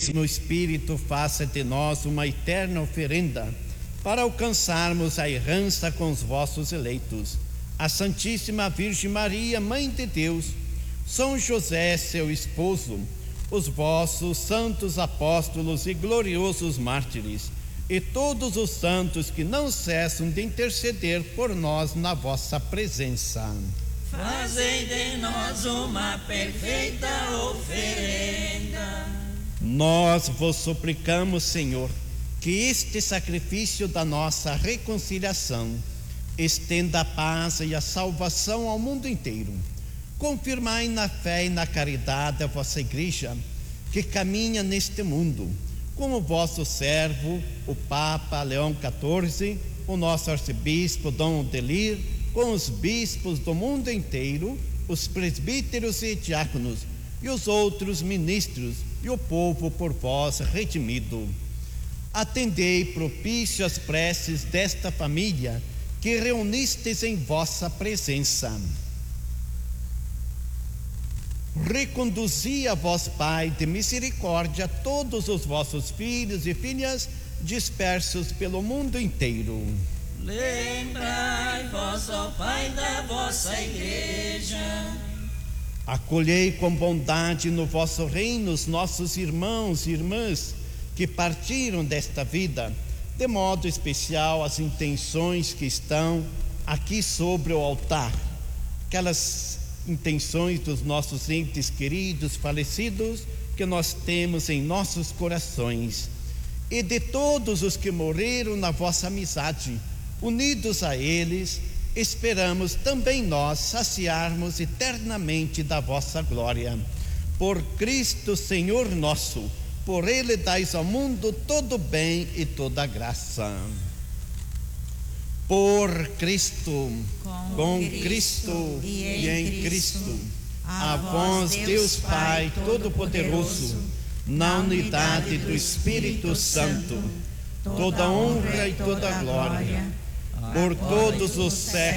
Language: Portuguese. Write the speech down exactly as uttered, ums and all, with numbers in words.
mesmo Espírito faça de nós uma eterna oferenda para alcançarmos a herança com os vossos eleitos. A Santíssima Virgem Maria, Mãe de Deus, São José, seu esposo, os vossos santos apóstolos e gloriosos mártires, e todos os santos que não cessam de interceder por nós na vossa presença. Fazei de nós uma perfeita oferenda. Nós vos suplicamos, Senhor, que este sacrifício da nossa reconciliação estenda a paz e a salvação ao mundo inteiro. Confirmai na fé e na caridade a vossa igreja, que caminha neste mundo, com o vosso servo, o Papa Leão quatorze, o nosso arcebispo Dom Odelir, com os bispos do mundo inteiro, os presbíteros e diáconos, e os outros ministros, e o povo por vós redimido. Atendei propício as preces desta família, que reunistes em vossa presença. Reconduzi a vós, Pai de misericórdia, todos os vossos filhos e filhas dispersos pelo mundo inteiro. Lembrai-vos, ó Pai, da vossa igreja. Acolhei com bondade no vosso reino os nossos irmãos e irmãs que partiram desta vida, de modo especial as intenções que estão aqui sobre o altar, aquelas intenções dos nossos entes queridos falecidos que nós temos em nossos corações, e de todos os que morreram na vossa amizade. Unidos a eles, esperamos também nós saciarmos eternamente da vossa glória. Por Cristo Senhor nosso, por Ele dais ao mundo todo o bem e toda a graça. Por Cristo, com, com Cristo, Cristo e em, e em Cristo, Cristo, a vós Deus Pai Todo-Poderoso, na unidade do Espírito Santo, toda honra e toda glória, por todos os séculos